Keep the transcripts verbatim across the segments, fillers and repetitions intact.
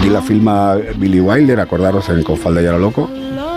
aquí la filma Billie Wilder, acordaros, en Con falda y a lo loco.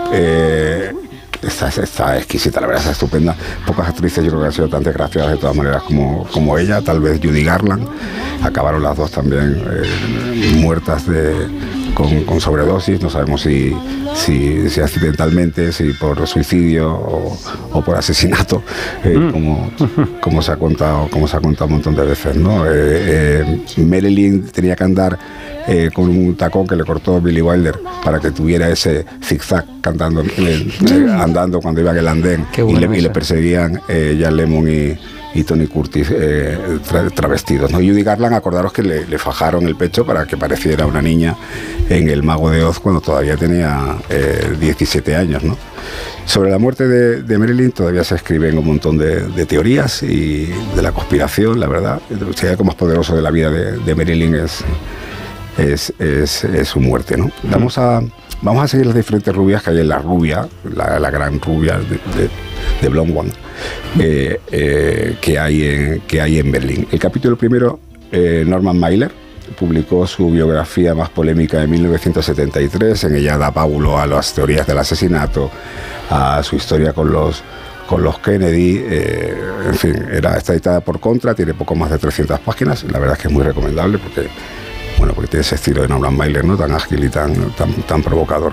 Eh, Está, está exquisita, la verdad, está estupenda. Pocas actrices yo creo que han sido tan desgraciadas de todas maneras como, como ella. Tal vez Judy Garland. Acabaron las dos también eh, muertas de, con, con sobredosis. No sabemos si, si, si accidentalmente, si por suicidio o, o por asesinato, eh, mm. como, como, se ha contado, como se ha contado un montón de veces, ¿no? Eh, eh, Marilyn tenía que andar Eh, con un tacón que le cortó Billie Wilder para que tuviera ese zigzag cantando, eh, eh, andando cuando iba en el andén, y le, y le perseguían eh, Jan Lemmon y, y Tony Curtis eh, tra travestidos, ¿no? Y Judy Garland, acordaros que le, le fajaron el pecho para que pareciera una niña en El Mago de Oz cuando todavía tenía eh, diecisiete años, ¿no? Sobre la muerte de, de Marilyn todavía se escriben un montón de, de teorías y de la conspiración, la verdad. Si hay algo más poderoso de la vida de, de Marilyn es Es, es, es su muerte, ¿no? Vamos a, vamos a seguir las diferentes rubias que hay en La Rubia, la, la gran rubia de, de, de Blonde One, eh, eh, que, hay en, que hay en Berlín. El capítulo primero, eh, Norman Mailer publicó su biografía más polémica en mil novecientos setenta y tres. En ella da pábulo a las teorías del asesinato, a su historia con los con los Kennedy, eh, en fin, era, está editada por Contra, tiene poco más de trescientas páginas. La verdad es que es muy recomendable porque Bueno, porque tiene ese estilo de Norman Mailer, ¿no? Tan ágil y tan, tan, tan provocador.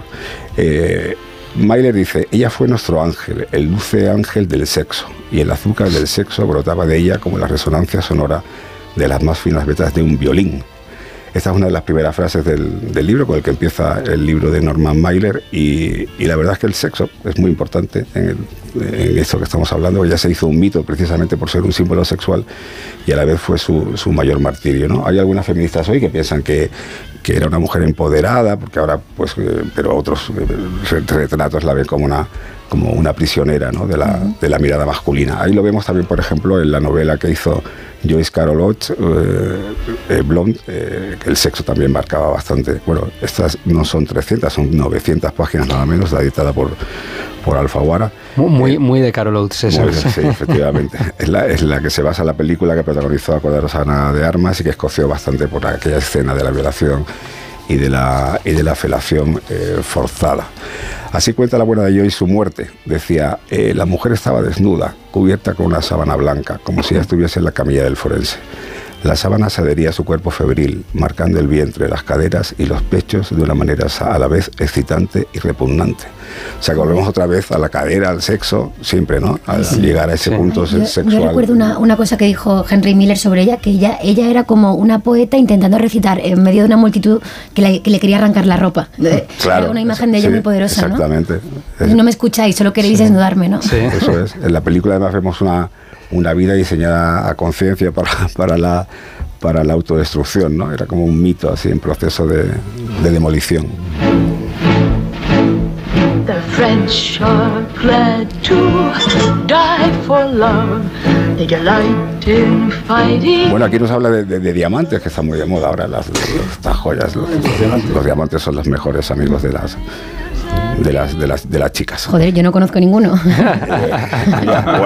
Eh, Mailer dice: ella fue nuestro ángel, el dulce ángel del sexo, y el azúcar del sexo brotaba de ella como la resonancia sonora de las más finas vetas de un violín. Esta es una de las primeras frases del, del libro, con el que empieza el libro de Norman Mailer, y, y la verdad es que el sexo es muy importante en, el, en esto que estamos hablando. Ella se hizo un mito precisamente por ser un símbolo sexual y a la vez fue su, su mayor martirio, ¿no? Hay algunas feministas hoy que piensan que, que era una mujer empoderada, porque ahora, pues, eh, pero otros eh, retratos la ven como una, como una prisionera, ¿no? de, la, de la mirada masculina. Ahí lo vemos también, por ejemplo, en la novela que hizo Joyce Carol Oates, eh, eh, Blonde, eh, que el sexo también marcaba bastante. Bueno, estas no son trescientas, son novecientas páginas nada menos, la editada por, por Alfaguara. Muy, eh, muy de Carol Oates esa. Muy, sí, efectivamente. es, la, es la que se basa en la película que protagonizó, acordaros, Ana de Armas, y que escoció bastante por aquella escena de la violación y de la, y de la felación eh, forzada. Así cuenta la buena de Joyce su muerte. Decía: eh, la mujer estaba desnuda, cubierta con una sábana blanca, como si ella estuviese en la camilla del forense. La sábana se adhería a su cuerpo febril, marcando el vientre, las caderas y los pechos de una manera a la vez excitante y repugnante. O sea, que volvemos otra vez a la cadera, al sexo, siempre, ¿no? Al sí, llegar a ese sí. punto yo, sexual. Yo recuerdo una, una cosa que dijo Henry Miller sobre ella, que ella, ella era como una poeta intentando recitar en medio de una multitud que le, que le quería arrancar la ropa. Claro, era una imagen de ella sí, muy poderosa, exactamente. ¿no? No me escucháis, solo queréis sí. desnudarme, ¿no? Sí. Eso es. En la película además vemos una, una vida diseñada a conciencia para, para la... para la autodestrucción, ¿no? Era como un mito así en proceso de, de demolición. The French are glad to die for love. They delight in fighting. Bueno, aquí nos habla de, de, de diamantes, que están muy de moda ahora, las, estas joyas. Los, los, diamantes. los diamantes son los mejores amigos de las de las de las de las chicas. Joder, yo no conozco ninguno. eh, ya, bueno.